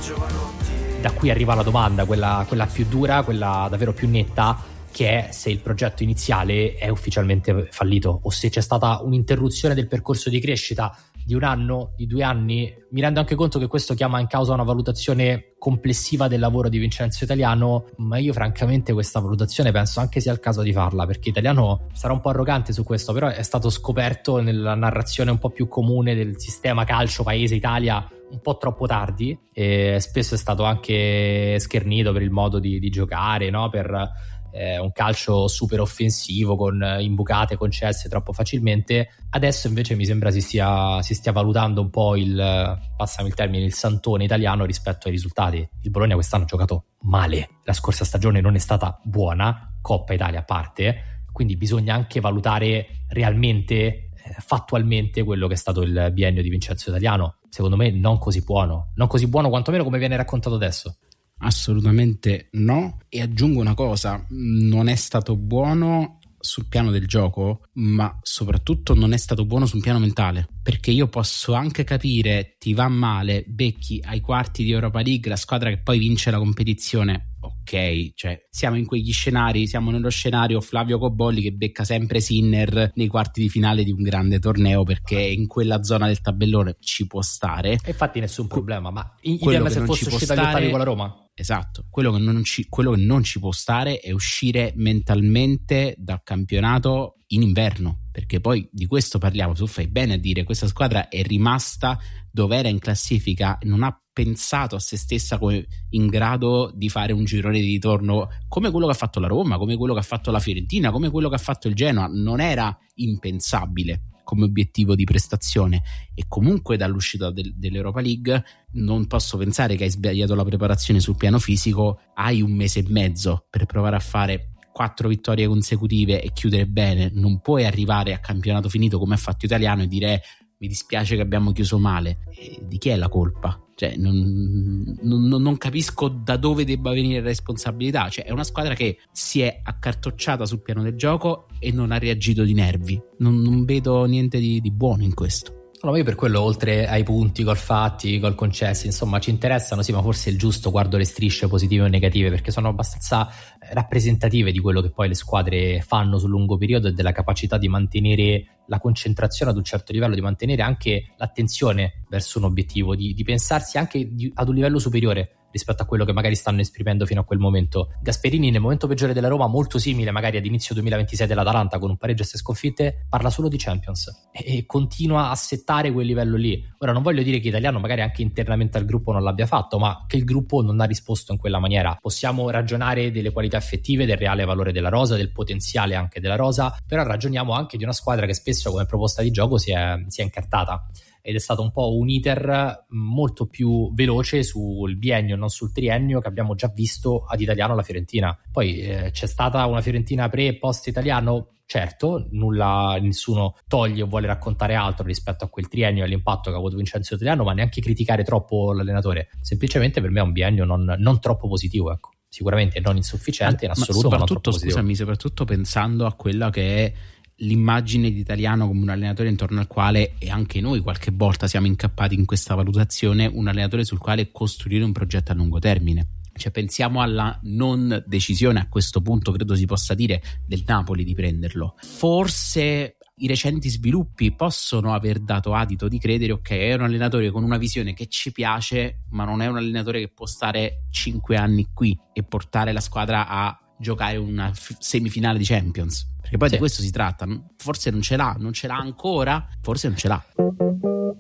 Da qui arriva la domanda, quella più dura, quella davvero più netta, che è se il progetto iniziale è ufficialmente fallito o se c'è stata un'interruzione del percorso di crescita di 1 anno, di 2 anni. Mi rendo anche conto che questo chiama in causa una valutazione complessiva del lavoro di Vincenzo Italiano, ma io francamente questa valutazione penso anche sia il caso di farla, perché Italiano sarà un po' arrogante su questo, però è stato scoperto nella narrazione un po' più comune del sistema calcio paese Italia un po' troppo tardi, e spesso è stato anche schernito per il modo di giocare, no? Per un calcio super offensivo con imbucate concesse troppo facilmente. Adesso invece mi sembra si stia valutando un po' passami il termine, il santone italiano rispetto ai risultati. Il Bologna quest'anno ha giocato male, la scorsa stagione non è stata buona, Coppa Italia a parte, quindi bisogna anche valutare realmente, fattualmente, quello che è stato il biennio di Vincenzo Italiano. Secondo me non così buono quantomeno come viene raccontato adesso. Assolutamente no, e aggiungo una cosa: non è stato buono sul piano del gioco, ma soprattutto non è stato buono sul piano mentale, perché io posso anche capire, ti va male, becchi ai quarti di Europa League la squadra che poi vince la competizione, ok, cioè siamo in quegli scenari, siamo nello scenario Flavio Cobolli che becca sempre Sinner nei quarti di finale di un grande torneo, perché in quella zona del tabellone ci può stare, e infatti nessun problema, ma idem se fosse uscito agli ottavi con la Roma. Esatto, quello che non ci può stare è uscire mentalmente dal campionato in inverno, perché poi di questo parliamo. Tu fai bene a dire questa squadra è rimasta dove era in classifica, non ha pensato a se stessa come in grado di fare un girone di ritorno come quello che ha fatto la Roma, come quello che ha fatto la Fiorentina, come quello che ha fatto il Genoa. Non era impensabile come obiettivo di prestazione, e comunque dall'uscita dell'Europa League non posso pensare che hai sbagliato la preparazione sul piano fisico. Hai 1 mese e mezzo per provare a fare 4 vittorie consecutive e chiudere bene. Non puoi arrivare a campionato finito come ha fatto Italiano e dire mi dispiace che abbiamo chiuso male. E di chi è la colpa? Cioè non capisco da dove debba venire la responsabilità. Cioè è una squadra che si è accartocciata sul piano del gioco e non ha reagito di nervi. Non vedo niente di buono in questo. Allora, io per quello, oltre ai punti, gol fatti, gol concessi, insomma ci interessano, sì, ma forse è il giusto, guardo le strisce positive o negative perché sono abbastanza rappresentative di quello che poi le squadre fanno sul lungo periodo e della capacità di mantenere la concentrazione ad un certo livello, di mantenere anche l'attenzione verso un obiettivo, di pensarsi anche ad un livello superiore rispetto a quello che magari stanno esprimendo fino a quel momento. Gasperini, nel momento peggiore della Roma, molto simile magari ad inizio 2026 dell'Atalanta, con un pareggio e 6 sconfitte, parla solo di Champions e continua a settare quel livello lì. Ora non voglio dire che Italiano magari anche internamente al gruppo non l'abbia fatto, ma che il gruppo non ha risposto in quella maniera. Possiamo ragionare delle qualità effettive, del reale valore della rosa, del potenziale anche della rosa, però ragioniamo anche di una squadra che spesso come proposta di gioco si è incartata. Ed è stato un po' un iter molto più veloce sul biennio, non sul triennio, che abbiamo già visto ad Italiano alla Fiorentina. Poi c'è stata una Fiorentina pre e post Italiano, certo, nessuno toglie o vuole raccontare altro rispetto a quel triennio e all'impatto che ha avuto Vincenzo Italiano, ma neanche criticare troppo l'allenatore. Semplicemente per me è un biennio non troppo positivo, ecco. Sicuramente non insufficiente, in assoluto, ma non troppo positivo. Scusami, soprattutto pensando a quella che è l'immagine di Italiano come un allenatore intorno al quale, e anche noi qualche volta siamo incappati in questa valutazione, un allenatore sul quale costruire un progetto a lungo termine. Cioè pensiamo alla non decisione, a questo punto credo si possa dire, del Napoli di prenderlo. Forse i recenti sviluppi possono aver dato adito di credere, ok, è un allenatore con una visione che ci piace, ma non è un allenatore che può stare 5 anni qui e portare la squadra a giocare una semifinale di Champions, perché poi di questo si tratta. Forse non ce l'ha ancora, forse non ce l'ha.